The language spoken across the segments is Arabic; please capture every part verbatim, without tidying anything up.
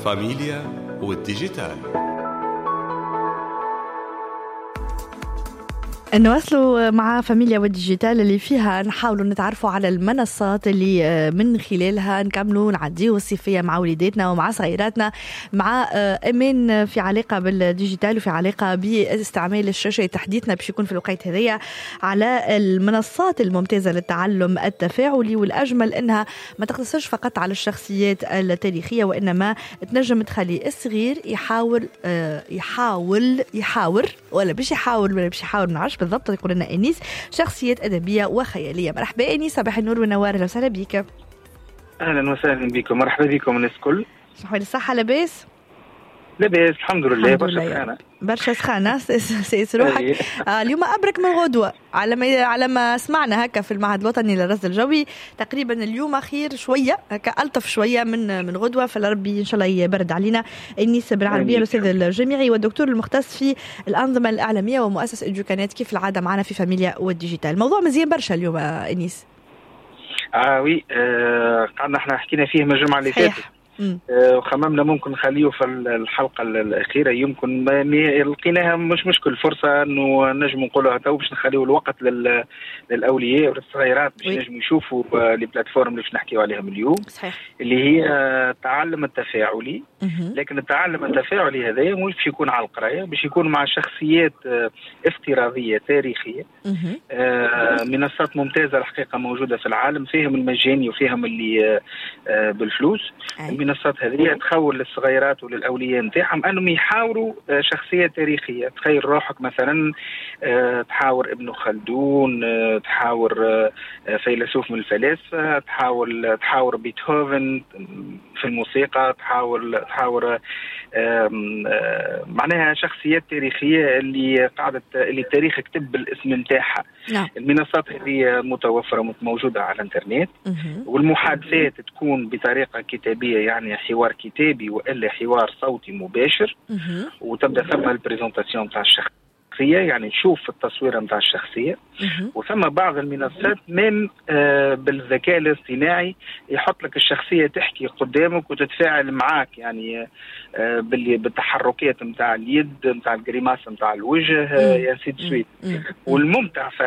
فاميليا والديجيتال. نواصلوا مع فاميليا والديجيتال اللي فيها نحاولوا نتعرفوا على المنصات اللي من خلالها نكملوا نعديوا الصيفية مع وليداتنا ومع صغيراتنا. مع أمين في علاقة بالديجيتال وفي علاقة باستعمال الشاشة. تحديثنا باش يكون في الوقت هذيا على المنصات الممتازة للتعلم التفاعلي، والأجمل أنها ما تقتصرش فقط على الشخصيات التاريخية، وإنما تنجم تخلي الصغير يحاول يحاول يحاول ولا باش يحاول ولا باش يحاول نعرفش بالضبط. يقول لنا انيس شخصيات ادبيه وخياليه. مرحبا انيس، صباح النور والنوار، اهلا وسهلا بك. اهلا وسهلا بكم، مرحبا بكم الناس الكل. صحوا الصحه؟ لاباس؟ لاباس الحمد لله. برشا سخانه برشا سخانه سيس روحك. آه اليوم ابرك من غدوه على ما على ما سمعنا هكا في المعهد الوطني للرصد الجوي. تقريبا اليوم خير شويه هكا، الطف شويه من من غدوه، فالربي ان شاء الله يبرد علينا. انيس بالعربيه الاستاذ الجامعي والدكتور المختص في الانظمه الاعلاميه ومؤسس ادوكانات كيف العاده معنا في فاميليا والديجيتال. موضوع مزيان برشا اليوم انيس. اه وي آه قعدنا احنا حكينا فيه من الجمعه اللي فاتت، وخممنا ممكن نخليه في الحلقه الاخيره، يمكن لقيناها مش مشكل فرصه انه نجم نقولها تو باش نخليو الوقت للاولياء والصغيرات باش نجموا يشوفوا لي بلاتفورم اللي باش نحكيو عليهم اليوم. صحيح. اللي هي التعلم التفاعلي. لكن التعلم التفاعلي هذا مش باش يكون على القرايه، باش يكون مع شخصيات افتراضيه تاريخيه. منصات ممتازه الحقيقه موجوده في العالم، فيهم المجاني وفيهم اللي بالفلوس. المنصات هذه تخول للصغيرات وللاولياء نتاعهم انهم يحاوروا شخصيه تاريخيه. تخيل روحك مثلا تحاور ابن خلدون، تحاور فيلسوف من الفلاسفه، تحاول تحاور بيتهوفن في الموسيقى، تحاول تحاور معناها شخصيات تاريخيه اللي قاعده اللي التاريخ كتب بالاسم نتاعها. نعم. المنصات هذه متوفره موجوده على الانترنت، والمحادثات تكون بطريقه كتابيه، يعني حوار كتابي والا حوار صوتي مباشر. وتبدا ثم البريزونطاسيون تاع الشخص، يعني نشوف التصوير نتاع الشخصيه. وثم بعض المنصات من آه بالذكاء الاصطناعي يحط لك الشخصيه تحكي قدامك وتتفاعل معاك، يعني آه بالتحركات نتاع اليد نتاع الجريماس نتاع الوجه آه يا سيد سويت. والممتع في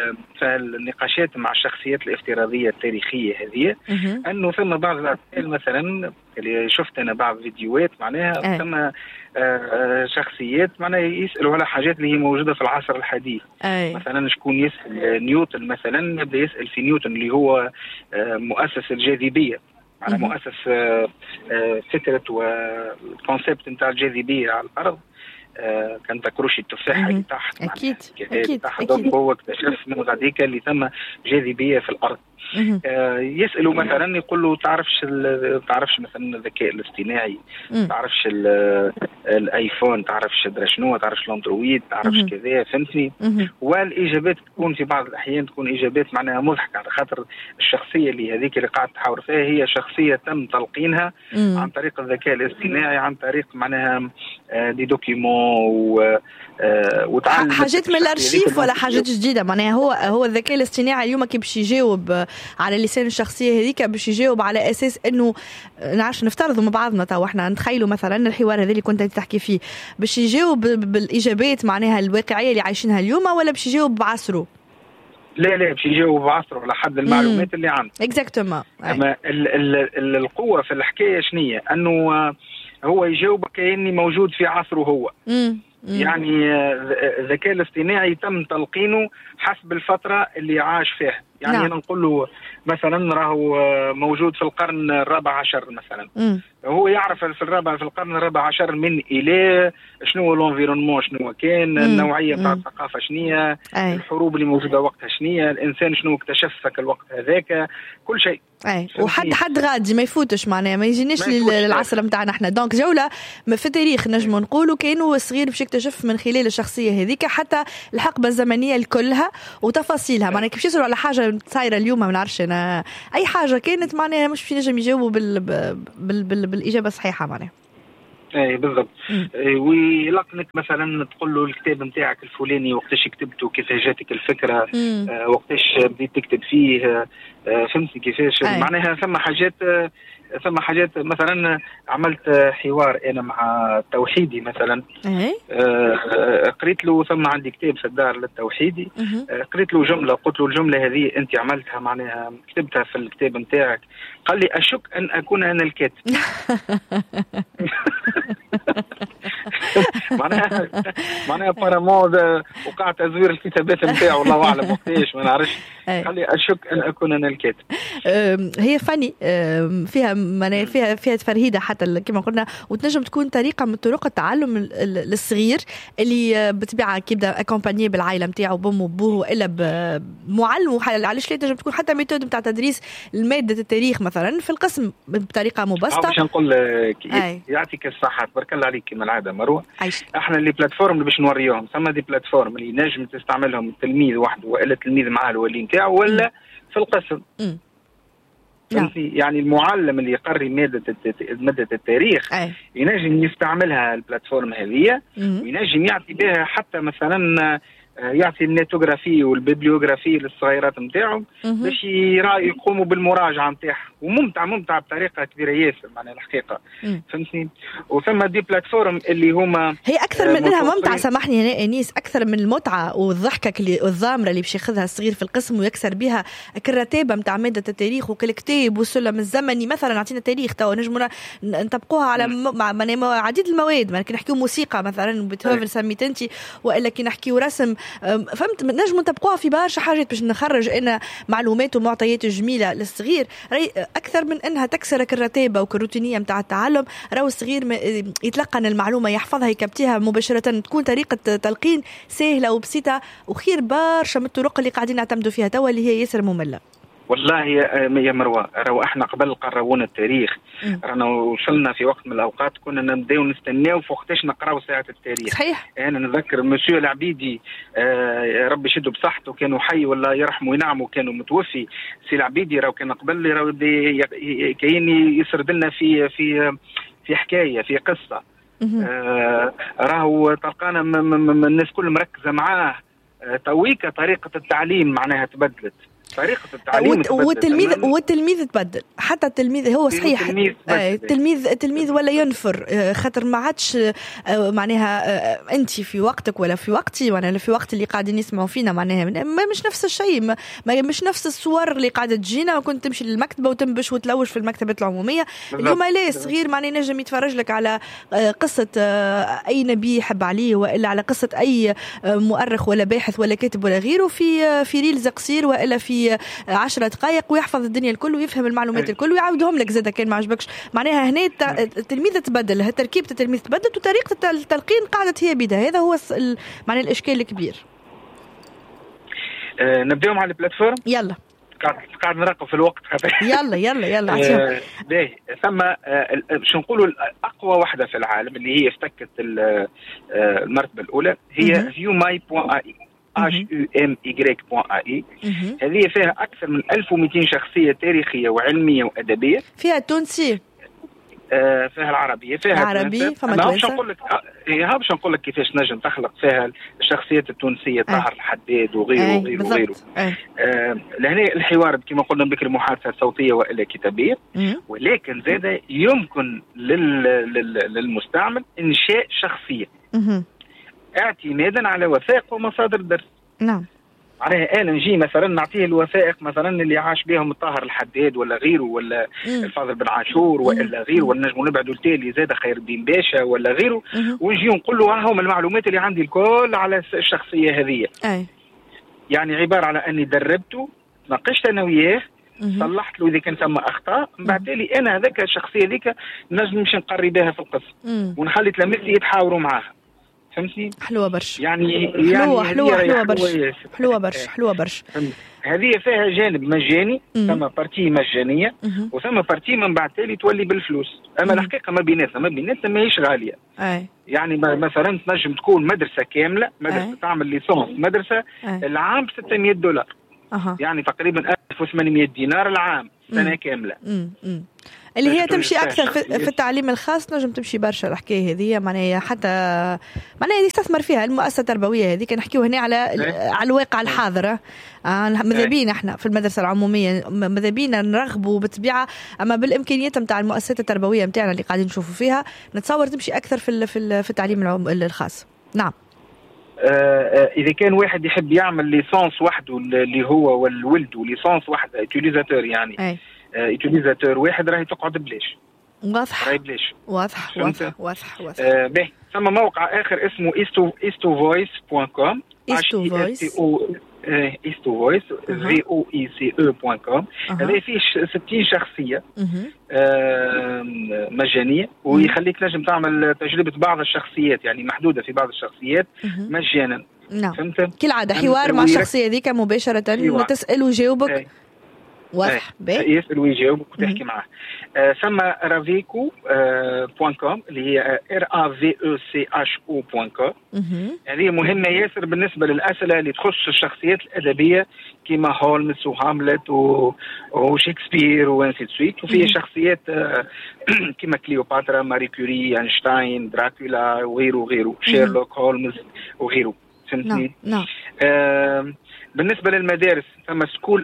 النقاشات مع الشخصيات الافتراضيه التاريخيه هذه انه ثم بعض الأسئلة مثلا اللي شفت انا بعض فيديوهات معناها ثم آه شخصيات معناها يسالوا على حاجات اللي هي موجوده في العصر الحديث. أي. مثلا شكون يسال نيوتن، مثلا يبدا يسال في نيوتن اللي هو آه مؤسس الجاذبيه، على مؤسس آه آه فكره والكونسيبت نتاع الجاذبيه على الارض. آه كان تكروشي التفاحه اللي تحت. اكيد اكيد تحت هو اكتشف من غاديكا اللي ثم جاذبيه في الارض. آه يسألوا مثلا يقول له تعرفش تعرفش مثلا الذكاء الاصطناعي، تعرفش الايفون، تعرفش درا شنو، تعرفش الاندرويد، تعرفش كذا، فهمتني. والاجابات تكون في بعض الاحيان تكون اجابات معناها مضحكه، على خاطر الشخصيه اللي هذيك اللي قاعد تحاور فيها هي شخصيه تم تلقينها عن طريق الذكاء الاصطناعي، عن طريق معناها آه دي دوكيومون و وتعلم حاجات من الارشيف ولا حاجات جديده. معناها هو هو الذكاء الاصطناعي اليوم كي باش يجاوب على لسان الشخصيه هذيك باش يجاوب على اساس انه نعرفش نفترضوا مع بعضنا تو احنا نتخيلوا مثلا الحوار هذا اللي كنت تحكي فيه باش يجاوب بالاجابات معناها الواقعيه اللي عايشينها اليوم، ولا باش يجاوب بعصره؟ لا لا باش يجاوب بعصره على حد المعلومات مم. اللي عنده. اكزاكتومون. اما ال ال القوه في الحكايه شنية؟ انه هو يجاوب كأني موجود في عصره هو. مم. يعني الذكاء الاصطناعي تم تلقينه حسب الفترة اللي عاش فيها. يعني نعم. أنا نقول له مثلا راهو موجود في القرن الرابع عشر مثلا. م. هو يعرف في الرابع في القرن الرابع عشر من إلى شنو الانفيرونمون، شنو كان م. النوعية تاع الثقافة شنية، الحروب اللي موجودة وقتها شنية، الإنسان شنو اكتشف في الوقت هذاك، كل شيء. اي وحد حد غادي ما يفوتش معناها ما يجينيش للعصر نتاعنا احنا. دونك جوله في التاريخ نجموا نقولوا كانوا صغير باش يكتشف من خلال الشخصيه هذيك حتى الحقبه الزمنيه كلها وتفاصيلها. معناها كيف يسالوا على حاجه صايره اليوم ما نعرفش انا اي حاجه كانت معناها مش في نجم يجاوبوا بال... بال... بال... بالاجابه الصحيحه معناها. اي بالضبط. ويلقنك مثلا تقول له الكتاب نتاعك الفلاني وقتاش كتبته، كيف جاتك الفكره، آه وقتاش بديت تكتب فيه، آه فهمتي كيفاش. معناها ثم حاجات آه ثم حاجات مثلا عملت حوار انا مع توحيدي مثلا، آه قريت له، ثم عندي كتاب في الدار للتوحيدي، آه قريت له جمله، قلت له الجمله هذه انت عملتها معناها كتبتها في الكتاب نتاعك، قال لي اشك ان اكون انا الكاتب. معناها معناها بارامون وقع تزوير الكتابات نتاعو، الله اعلم وقتاش ما نعرفش. قال لي اشك ان اكون انا الكاتب. هي فني فيها فيها فيها تفرهيده حتى كما قلنا، وتنجم تكون طريقه من طرق التعلم الصغير اللي بطبيعه كيبدا اكومباني بالعائله نتاعو بامه وبوه والا بمعلم. علاش لا تنجم تكون حتى ميثود نتاع تدريس الماده التاريخ مثلا في القسم بطريقه مبسطه. باش نقول لك يعطيك الصحه، تبارك الله عليك كما العاده مروه. احنا اللي بلاتفورم اللي باش نوريوهم، ثم دي بلاتفورم اللي نجم تستعملهم التلميذ وحده والا التلميذ مع الولي نتاعو ولا في القسم. فهمتي؟ يعني المعلم اللي يقري ماده ماده التاريخ أي. ينجم يستعملها البلاتفورم هذه، وينجم يعطي بها حتى مثلا يعطي النيتوغرافي والبيبليوغرافي للصغيرات نتاعهم باش يقوموا بالمراجعه نتاعها، وممتع ممتع بطريقه كبيره ياسر معناها الحقيقه. فهمتني؟ وثم دي بلاتفورم اللي هما هي اكثر من انها ممتعه، سامحني هنا انيس، اكثر من المتعه والضحكه اللي الضامره اللي باش ياخذها الصغير في القسم ويكسر بها كالرتابه نتاع ماده التاريخ وكالكتاب والسلم الزمني. مثلا عطينا تاريخ تو نجموا نطبقوها على م... عديد المواد، ما كي نحكيو موسيقى مثلا بيتهوفن سميت انت، والا كي نحكيو رسم، فهمت؟ نجموا نطبقوها في برشا حاجات باش نخرج ان معلومات ومعطيات جميله للصغير اكثر من انها تكسر الرتابه والروتينيه نتاع التعلم. راهو الصغير يتلقن المعلومه، يحفظها، يكبتيها مباشره، تكون طريقه تلقين سهله وبسيطه وخير برشا من الطرق اللي قاعدين نعتمدوا فيها توا اللي هي ياسر ممله. والله يا مروه، راهو احنا قبل قررونا التاريخ، رانا وصلنا في وقت من الاوقات كنا نبداو نستناو وقتاش نقراو ساعه التاريخ. صحيح. انا نذكر مسيو العبيدي، آه ربي يشدوا بصحته، كانوا حي ولا يرحمه وينعمه، كانوا متوفي. سي العبيدي راهو كان قبل راهو كاين يسرد لنا في في في حكايه، في قصه، آه راهو تلقانا الناس كل مركزه معاه. آه تويكا طريقه التعليم معناها تبدلت، طريقة التعليم والتلميذ والتلميذ تبدل، حتى التلميذ هو صحيح التلميذ التلميذ ولا ينفر، خاطر ما عادش معناها انت في وقتك ولا في وقتي ولا في وقت اللي قاعدين يسمعوا فينا، معناها ما مش نفس الشيء، ما مش نفس الصور اللي قاعده تجينا وكنت تمشي للمكتبه وتنبش وتلوش في المكتبات العموميه. اليوم لا، صغير معناه نجم يتفرج لك على قصه اي نبي يحب عليه، والا على قصه اي مؤرخ ولا باحث ولا كاتب ولا غيره في في ريلز قصير والا في عشرة دقائق، ويحفظ الدنيا الكل ويفهم المعلومات الكل ويعاودهم لك زاده كان ما عجبكش. معناها هنا التلميذ تبدل، تركيبه التلميذ تبدلت وطريقه التلقين قاعدت هي بيدها. هذا هو معناه الاشكال الكبير. أه نبداو مع البلاتفورم. يلا قاعد قاعد نراقب في الوقت. يلا يلا يلا آه باهي. ثم آه شو نقولوا اقوى واحده في العالم اللي هي افتكت المرتبه الاولى هي هيو ماي بوان اي اش يو ام واي بوان اي. هذه فيها اكثر من ألف ومئتين شخصيه تاريخيه وعلميه وادبيه. فيها تونسي، آه فيها العربيه، فيها العربي، فما باش نقول لك ها باش نقول لك كيفاش نجم تخلق فيها الشخصيات التونسيه، طاهر الحداد وغيره وغيره وغيره. آه لهنا الحوار كما قلنا بكري محادثه صوتيه والا كتابيه، ولكن زاد يمكن لل... لل... للمستعمل انشاء شخصيه اعتمادا على وثائق ومصادر درس. نعم. معناها انا نجي مثلا نعطيه الوثائق مثلا اللي عاش بهم الطاهر الحداد ولا غيره، ولا مم. الفاضل بن عاشور ولا غيره، ولا نجموا نبعدوا التالي زاد خير الدين باشا ولا غيره، ونجي نقول له ها هم المعلومات اللي عندي الكل على الشخصيه هذه. أي. يعني عباره على اني دربته، ناقشت انا وياه، صلحت له اذا كان ثم اخطاء، من بعد تالي انا هذاك الشخصيه ذيك نجم نمشي نقري بها في القسم ونخلي تلاميذي يتحاوروا معاها. فهمتي؟ حلوه برش. يعني حلوه يعني حلوه حلوه برش حلوه برش حلوه برش. هذه فيها جانب مجاني، ثم بارتي مجانيه وثم بارتي من بعد تالي تولي بالفلوس. اما مم. الحقيقه ما بيناتنا ما بيناتنا ماهيش غاليه. أي. يعني مثلا تنجم تكون مدرسه كامله، مدرسه أي. تعمل ليسونس مدرسه أي. العام ستمئة دولار. أه. يعني تقريبا ألف وثمانمئة دينار العام، سنه كامله. مم. مم. اللي هي تمشي أكثر في التعليم الخاص، نجم تمشي برشا الحكاية هذه، معناها حتى معناها يستثمر فيها المؤسسة التربوية هذه. نحكيو هنا على على الواقع الحاضر. ماذا بينا احنا في المدرسة العمومية، ماذا بينا نرغبوا بالطبيعة، أما بالإمكانيات متاع المؤسسات التربوية متاعنا اللي قاعدين نشوفوا فيها نتصور تمشي أكثر في في التعليم الخاص. نعم. آه إذا كان واحد يحب يعمل ليسانس وحده اللي هو والولد وليسانس واحدة يوتيليزاتور يعني يوتيليزاتور آه واحد راهي تقعد بلاش. واضح. راهي بلاش. واضح واضح واضح واضح. آه باهي ثم موقع آخر اسمه إستو إستو فويس دوت كوم. إستو فويس. إستو فويس في أو إي سي أو دوت كوم. هذا فيه ستين شخصية آه مجانية، ويخليك نجم تعمل تجربة بعض الشخصيات، يعني محدودة في بعض الشخصيات مجانا. نعم. فهمت؟ كالعادة حوار مع الشخصية ذيك مباشرة، تسأل ويجاوبك. واضح. يسأل ويجاوبك وتحكي معه. ثم رافيكو بوان كوم اللي هي ار ا في او سي اش او بوان كوم. هذه مهمة ياسر بالنسبة للأسئلة اللي تخص الشخصيات الأدبية كيما هولمس وهاملت وشكسبير وانسي سويت، وفيه شخصيات كيما كليوباترا، ماري كوري، أينشتاين، دراكولا وغيره وغيره، شيرلوك هولمز وغيره. فهمتني؟ نعم. آه بالنسبة للمدارس ثم سكول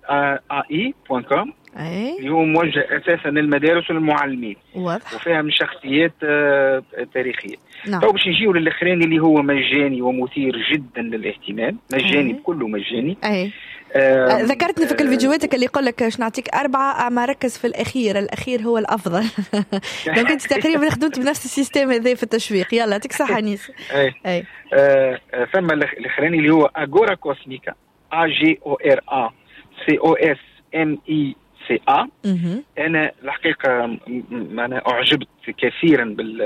اي بوان كوم اللي هو موجه اساسا للمدارس والمعلمين، وفيها من شخصيات آه تاريخيه. نعم. تو باش نجيو للاخراني اللي هو مجاني ومثير جدا للاهتمام، مجاني أي. كله مجاني. أي. آه ذكرتني في كل فيديوهاتك اللي يقول لك باش نعطيك أربعة أما ركز في الأخير، الأخير هو الأفضل. لو كنت تقريبا خدمت بنفس السيستم هذا في التشويق. يلا يعطيك صحة نيس. أي. أي. آه ثم الأخراني اللي هو أغورا كوسميكا، أ جي أو إر أ سي أو إس إم إي سي أ. أنا الحقيقة أنا أعجبت كثيرا بال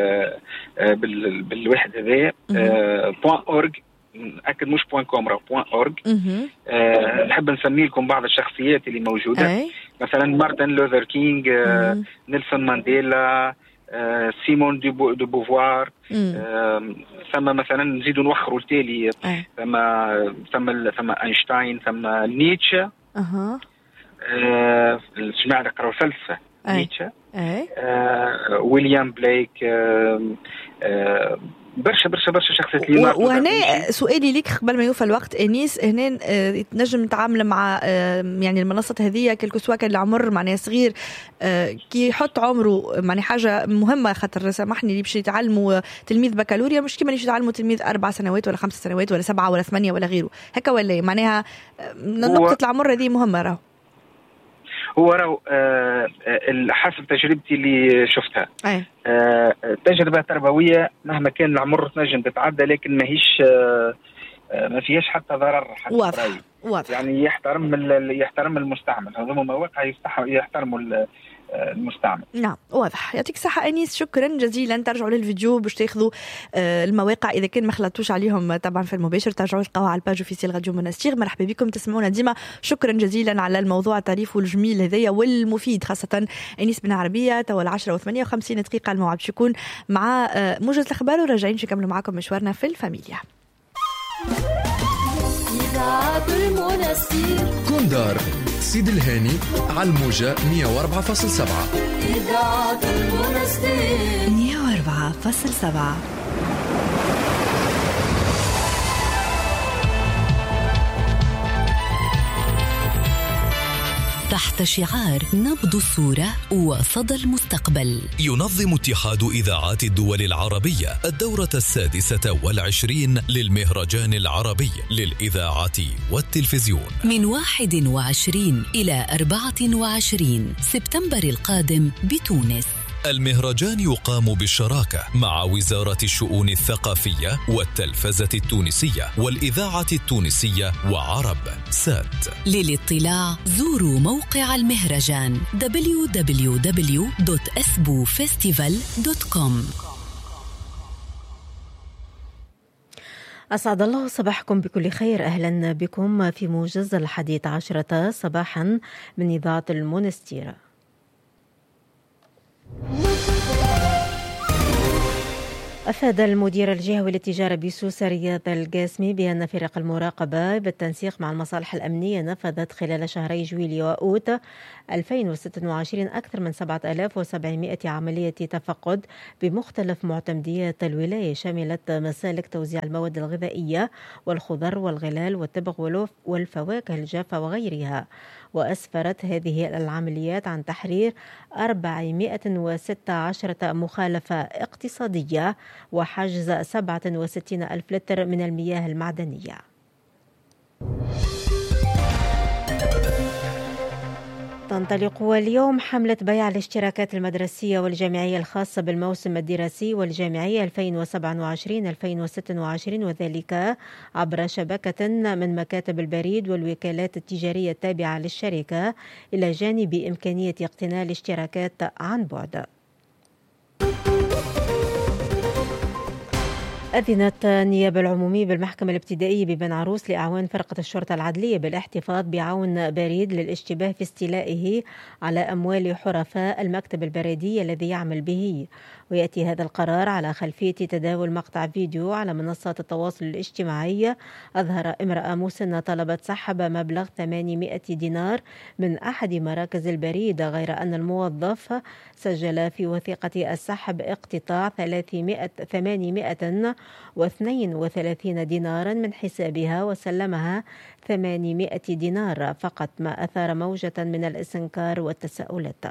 بال بالواحد هذا بوان أورج، أكد مش بوان كوم راه بوان أورج. أه نحب نسمي لكم بعض الشخصيات اللي موجودة. أي. مثلا مارتن لوثر كينج، أه نيلسون مانديلا، أه سيمون دو, دو بوفوار. أه ثم مثلا نزيدوا نوخروا التالي ثم ثم ثم أينشتاين، ثم نيتشه. أها. أه سمعنا قرأوا فلسفة نيتشه. أه ويليام بليك. أه أه برشا برشا برشا شخصيات. وهنا سؤالي ليك قبل ما يوفى الوقت انيس، هنا تنجم نتعامل مع يعني المنصات هذه كلكو سوا كان العمر معناها صغير كي يحط عمره معناها حاجه مهمه، خاطر سامحني اللي باش يتعلموا تلميذ بكالوريا مش كيما اللي يتعلموا تلميذ اربع سنوات ولا خمس سنوات ولا سبعه ولا ثمانيه ولا غيره هكا، ولا معناها نقطه العمر هذه مهمه. راهو هو راهو آه حسب تجربتي اللي شفتها آه تجربة تربوية مهما كان العمر تنجم تتعدى، لكن ما هيش آه ما فيهاش حتى ضرر. واضح. واضح. يعني يحترم يحترم المستعمل، هذا مواقع يحترموا المستعمل. نعم واضح. يعطيك الصحة أنيس، شكرا جزيلا. ترجعوا للفيديو باش تاخذوا المواقع إذا كان ما خلطوش عليهم طبعا في المباشر، ترجعوا تلقاوها على الباج اوفيسيال راديو منستير. مرحبا بكم، تسمعونا ديما. شكرا جزيلا على الموضوع الطريف والجميل هذايا والمفيد، خاصة أنيس بن عربية. توا العشرة وثمانية وخمسين دقيقة، الموعد باش يكون مع موجز الأخبار، وراجعين نكملوا معكم مشوارنا في الفاميليا. كوندار سيد الهاني على الموجة مية وأربعة فاصلة سبعة. مية وأربعة فاصلة سبعة. تحت شعار نبض الصورة وصدى المستقبل، ينظم اتحاد إذاعات الدول العربية الدورة السادسة والعشرين للمهرجان العربي للإذاعة والتلفزيون من واحد وعشرين إلى أربعة وعشرين سبتمبر القادم بتونس. المهرجان يقام بالشراكة مع وزارة الشؤون الثقافية والتلفزة التونسية والإذاعة التونسية وعرب سات. للاطلاع زوروا موقع المهرجان دبليو دبليو دبليو دوت اسبو فيستيفال دوت كوم. أسعد الله صباحكم بكل خير. أهلا بكم في موجز الحادية عشرة صباحا من إذاعة المونستيرة. أفاد المدير الجهوي للتجارة بسوسة رياض القاسمي بأن فرق المراقبة بالتنسيق مع المصالح الأمنية نفذت خلال شهري جويلية وأوت ألفين وستة وعشرين أكثر من سبعة آلاف وسبعمائة عملية تفقد بمختلف معتمديات الولاية، شملت مسالك توزيع المواد الغذائية والخضر والغلال والتبغ والفواكه الجافة وغيرها. وأسفرت هذه العمليات عن تحرير أربعمائة وستة عشر مخالفة اقتصادية وحجز سبعة وستين ألف لتر من المياه المعدنية. تنطلق اليوم حملة بيع الاشتراكات المدرسية والجامعية الخاصة بالموسم الدراسي والجامعي ألفين وسبعة وعشرين ألفين وستة وعشرين، وذلك عبر شبكة من مكاتب البريد والوكالات التجارية التابعة للشركة، إلى جانب إمكانية اقتناء الاشتراكات عن بعد. أذنت النيابة العمومية بالمحكمة الابتدائية ببن عروس لأعوان فرقة الشرطة العدلية بالاحتفاظ بعون بريد للاشتباه في استيلائه على أموال حرفاء المكتب البريدي الذي يعمل به. ويأتي هذا القرار على خلفية تداول مقطع فيديو على منصات التواصل الاجتماعي أظهر امرأة مسنة طلبت سحب مبلغ ثمانمائة دينار من أحد مراكز البريد، غير أن الموظف سجل في وثيقة السحب اقتطاع ثمانمائة واثنين وثلاثين دينارا من حسابها وسلمها ثمانمائة دينار فقط، ما أثار موجة من الاستنكار والتساؤلات.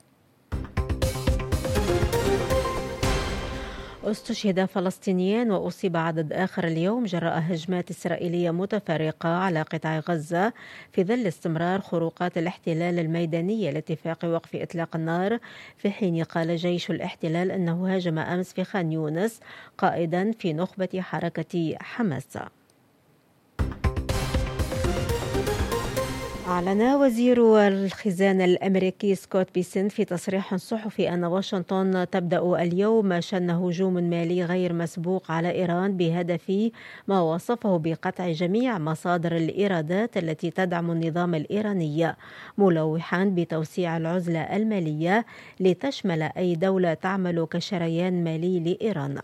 استشهد فلسطينيان وأصيب عدد آخر اليوم جراء هجمات إسرائيلية متفرقة على قطاع غزة في ظل استمرار خروقات الاحتلال الميدانية لاتفاق وقف إطلاق النار، في حين قال جيش الاحتلال أنه هاجم أمس في خان يونس قائدا في نخبة حركة حماس. أعلن وزير الخزانة الأمريكي سكوت بيسنت في تصريح صحفي أن واشنطن تبدأ اليوم شن هجوم مالي غير مسبوق على إيران بهدف ما وصفه بقطع جميع مصادر الإيرادات التي تدعم النظام الإيراني، ملوحا بتوسيع العزلة المالية لتشمل أي دولة تعمل كشريان مالي لإيران.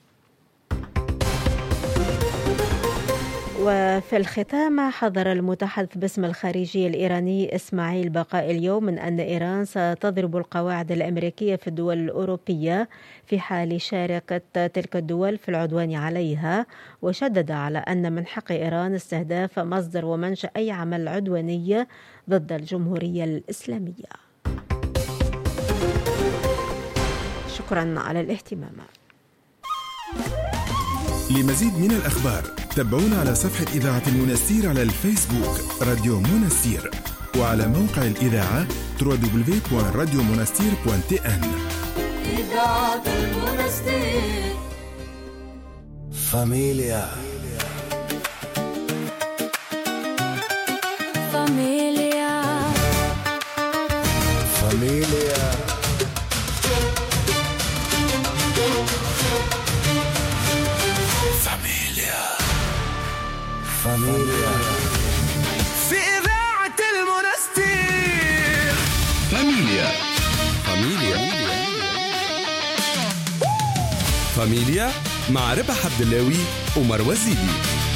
وفي الختام، حذر المتحدث باسم الخارجية الإيراني إسماعيل بقاء اليوم من أن إيران ستضرب القواعد الأمريكية في الدول الأوروبية في حال شاركت تلك الدول في العدوان عليها، وشدد على أن من حق إيران استهداف مصدر ومنشأ أي عمل عدواني ضد الجمهورية الإسلامية. شكرا على الاهتمام. لمزيد من الأخبار تابعونا على صفحة إذاعة المنستير على الفيسبوك راديو منستير، وعلى موقع الإذاعة دبليو دبليو دبليو دوت راديو منستير دوت تي إن. إذاعة المنستير. فاميليا فاميليا فاميليا فاميليا في إذاعة المنستير. فاميليا فاميليا فاميليا مع ربح عبد اللاوي ومروى زيدي.